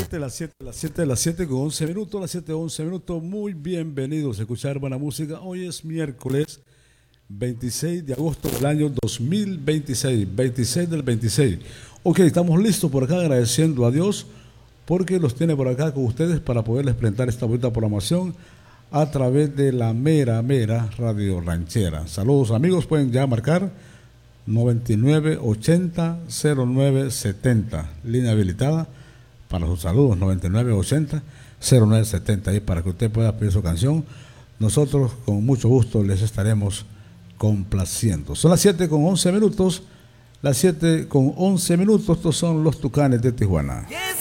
las 7 con 11 minutos, las 7 11 minutos. Muy bienvenidos a escuchar buena música. Hoy es miércoles 26 de agosto del año 2026, 26 del 26. Ok, estamos listos por acá agradeciendo a Dios porque los tiene por acá con ustedes para poderles presentar esta bonita programación a través de la mera Radio Ranchera. Saludos amigos, pueden ya marcar 9980-0970, línea habilitada para sus saludos, 9980-0970, y para que usted pueda pedir su canción, nosotros con mucho gusto les estaremos complaciendo. Son las 7 con 11 minutos, las 7 con 11 minutos, estos son los Tucanes de Tijuana. Yes.